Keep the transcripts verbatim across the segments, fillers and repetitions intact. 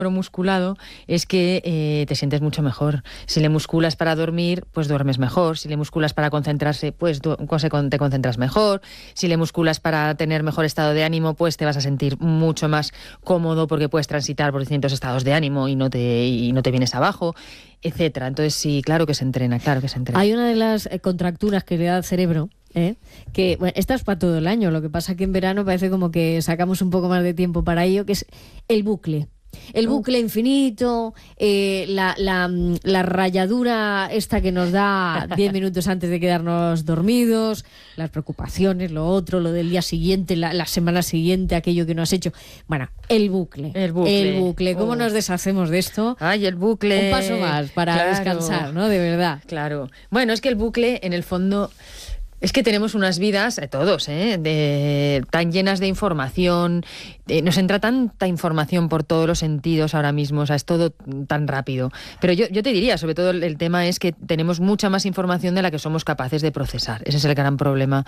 musculado es que eh, te sientes mucho mejor. Si le musculas para dormir, pues duermes mejor. Si le musculas para concentrarse, pues du- te concentras mejor. Si le musculas para tener mejor estado de ánimo, pues te vas a sentir mucho más cómodo porque puedes transitar por distintos estados de ánimo y no te, y no te vienes abajo, etcétera. Entonces sí, claro que se entrena, claro que se entrena. Hay una de las eh, contracturas que le da al cerebro, ¿eh? que bueno, esta es para todo el año, lo que pasa que en verano parece como que sacamos un poco más de tiempo para ello, que es el bucle. El bucle infinito, eh, la, la, la rayadura esta que nos da diez minutos antes de quedarnos dormidos, las preocupaciones, lo otro, lo del día siguiente, la, la semana siguiente, aquello que no has hecho. Bueno, el bucle. El bucle. El bucle. ¿Cómo oh. nos deshacemos de esto? Ay, el bucle. Un paso más para claro. descansar, ¿no? De verdad. Claro. Bueno, es que el bucle, en el fondo... Es que tenemos unas vidas, eh, todos, eh, de, tan llenas de información, eh, nos entra tanta información por todos los sentidos ahora mismo, o sea, es todo tan rápido. Pero yo, yo te diría, sobre todo el, el tema es que tenemos mucha más información de la que somos capaces de procesar. Ese es el gran problema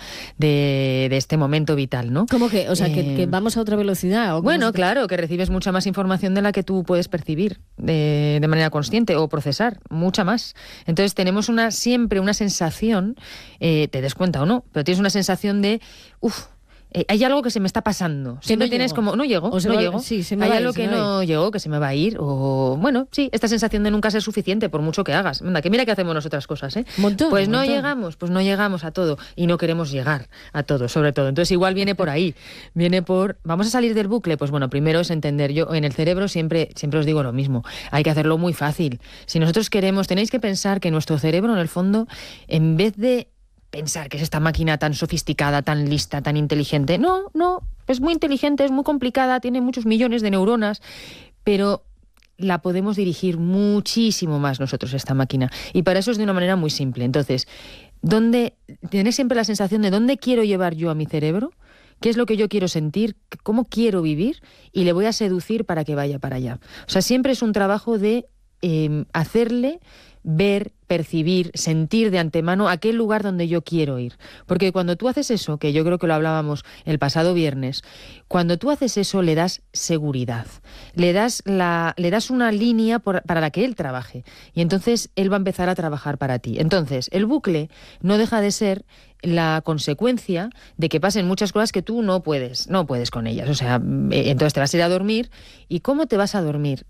de, de este momento vital, ¿no? ¿Cómo que? O sea, eh, que, que vamos a otra velocidad. ¿O bueno, se... claro, que recibes mucha más información de la que tú puedes percibir de, de manera consciente o procesar, mucha más. Entonces tenemos una siempre una sensación, eh, te des cuenta o no, pero tienes una sensación de uff, eh, hay algo que se me está pasando. Que no tienes llego. como, no llego, o no va, llego. Sí, se me hay va algo ir, que no llegó, que se me va a ir, o bueno, sí, esta sensación de nunca ser suficiente por mucho que hagas. Anda, que mira que hacemos nosotras cosas, ¿eh? Montón, pues no montón. llegamos, pues no llegamos a todo y no queremos llegar a todo, sobre todo. Entonces igual viene por ahí, viene por, vamos a salir del bucle, pues bueno, primero es entender, yo en el cerebro siempre, siempre os digo lo mismo, hay que hacerlo muy fácil. Si nosotros queremos, tenéis que pensar que nuestro cerebro en el fondo, en vez de pensar que es esta máquina tan sofisticada, tan lista, tan inteligente. No, no, es muy inteligente, es muy complicada, tiene muchos millones de neuronas, pero la podemos dirigir muchísimo más nosotros, esta máquina. Y para eso es de una manera muy simple. Entonces, ¿dónde tenés siempre la sensación de dónde quiero llevar yo a mi cerebro? ¿Qué es lo que yo quiero sentir? ¿Cómo quiero vivir? Y le voy a seducir para que vaya para allá. O sea, siempre es un trabajo de eh, hacerle ver, percibir, sentir de antemano aquel lugar donde yo quiero ir. Porque cuando tú haces eso, que yo creo que lo hablábamos el pasado viernes, cuando tú haces eso le das seguridad, le das, la, le das una línea por, para la que él trabaje. Y entonces él va a empezar a trabajar para ti. Entonces, el bucle no deja de ser la consecuencia de que pasen muchas cosas que tú no puedes, no puedes con ellas. O sea, entonces te vas a ir a dormir. ¿Y cómo te vas a dormir?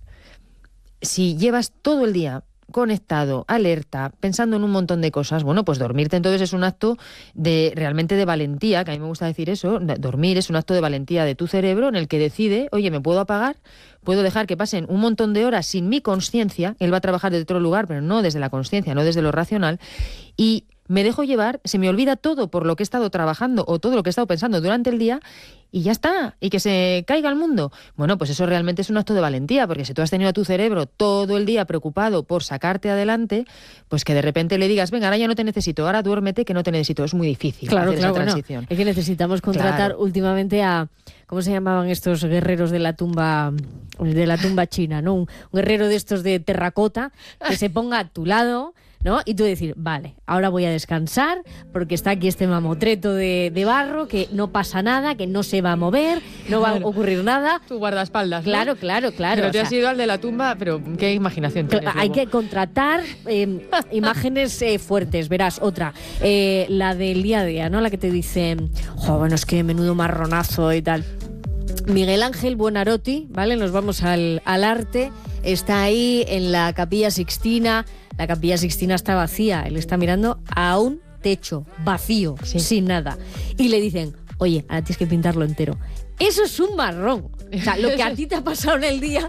Si llevas todo el día conectado, alerta, pensando en un montón de cosas, bueno, pues dormirte entonces es un acto de realmente de valentía, que a mí me gusta decir eso, dormir es un acto de valentía de tu cerebro en el que decide, oye, ¿me puedo apagar? Puedo dejar que pasen un montón de horas sin mi consciencia, él va a trabajar desde otro lugar, pero no desde la consciencia, no desde lo racional, y me dejo llevar, se me olvida todo por lo que he estado trabajando o todo lo que he estado pensando durante el día y ya está, y que se caiga el mundo. Bueno, pues eso realmente es un acto de valentía, porque si tú has tenido a tu cerebro todo el día preocupado por sacarte adelante, pues que de repente le digas, venga, ahora ya no te necesito, ahora duérmete que no te necesito. Es muy difícil claro, hacer claro, esa bueno, transición. Es que necesitamos contratar claro. últimamente a, ¿cómo se llamaban estos guerreros de la tumba de la tumba china, ¿no? Un, un guerrero de estos de terracota que se ponga a tu lado, ¿no? Y tú decir, vale, ahora voy a descansar porque está aquí este mamotreto de, de barro que no pasa nada, que no se va a mover, no va a ocurrir nada. Tu guardaespaldas, ¿no? Claro, claro, claro. Pero te o has sea, ido al de la tumba, pero qué imaginación tienes. Hay luego. que contratar eh, imágenes eh, fuertes. Verás, otra, eh, la del día a día, ¿no? La que te dice, jo, bueno, es que menudo marronazo y tal. Miguel Ángel Buonarroti, ¿vale? Nos vamos al, al arte. Está ahí en la Capilla Sixtina. La Capilla Sixtina está vacía. Él está mirando a un techo vacío, sí. sin nada. Y le dicen, oye, ahora tienes que pintarlo entero. Eso es un marrón. O sea, lo que a ti te ha pasado en el día...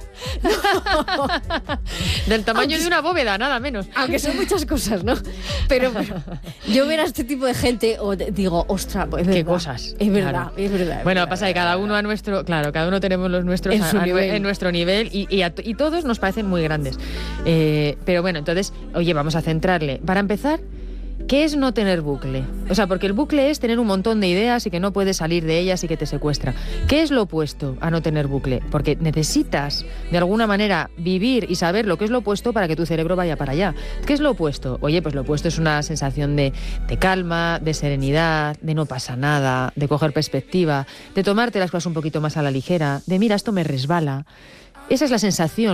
No. Del tamaño aunque, de una bóveda, nada menos. Aunque son muchas cosas, ¿no? Pero, pero yo ver a este tipo de gente o te, digo, ostras, pues es qué verdad, cosas. Es verdad, claro. es verdad. Es bueno, verdad, pasa que cada uno a nuestro... Claro, cada uno tenemos los nuestros en, a, su a, nivel. en nuestro nivel y, y, a, y todos nos parecen muy grandes. Eh, pero bueno, entonces, oye, vamos a centrarle. Para empezar... ¿Qué es no tener bucle? O sea, porque el bucle es tener un montón de ideas y que no puedes salir de ellas y que te secuestra. ¿Qué es lo opuesto a no tener bucle? Porque necesitas, de alguna manera, vivir y saber lo que es lo opuesto para que tu cerebro vaya para allá. ¿Qué es lo opuesto? Oye, pues lo opuesto es una sensación de, de calma, de serenidad, de no pasa nada, de coger perspectiva, de tomarte las cosas un poquito más a la ligera, de mira, esto me resbala. Esa es la sensación.